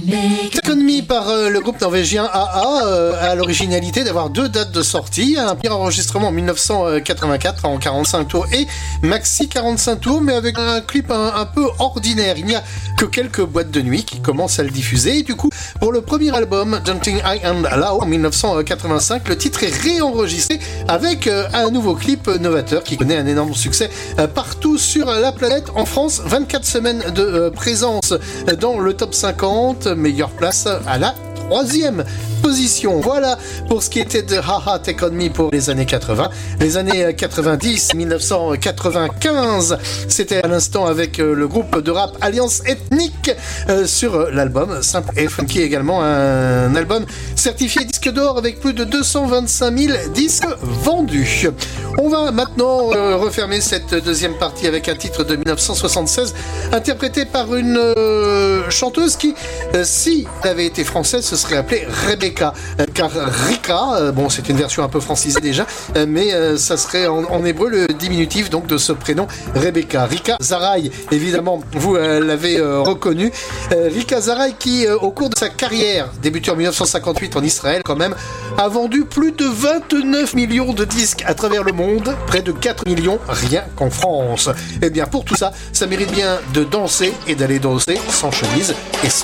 Économie par le groupe norvégien AA à l'originalité d'avoir deux dates de sortie, un premier enregistrement en 1984 en 45 tours et maxi 45 tours, mais avec un clip un peu ordinaire. Il n'y a que quelques boîtes de nuit qui commencent à le diffuser, et du coup pour le premier album Daunting High and Low en 1985, le titre est réenregistré avec un nouveau clip novateur qui connaît un énorme succès partout sur la planète. En France, 24 semaines de présence dans le top 50, meilleure place à la 3e position. Voilà pour ce qui était de Haha Take On Me pour les années 80. Les années 90, 1995, c'était à l'instant avec le groupe de rap Alliance Ethnique sur l'album Simple et Funky, également un album certifié disque d'or avec plus de 225 000 disques vendus. On va maintenant refermer cette deuxième partie avec un titre de 1976 interprété par une chanteuse qui, si elle avait été française, se serait appelée Rebecca, car Rika, bon, c'est une version un peu francisée déjà, mais ça serait en hébreu le diminutif donc de ce prénom Rebecca. Rika Zaraï, évidemment, vous l'avez reconnu. Rika Zaraï qui, au cours de sa carrière, débutée en 1958 en Israël quand même, a vendu plus de 29 millions de disques à travers le monde, près de 4 millions rien qu'en France. Eh bien, pour tout ça, ça mérite bien de danser et d'aller danser sans chemise et sans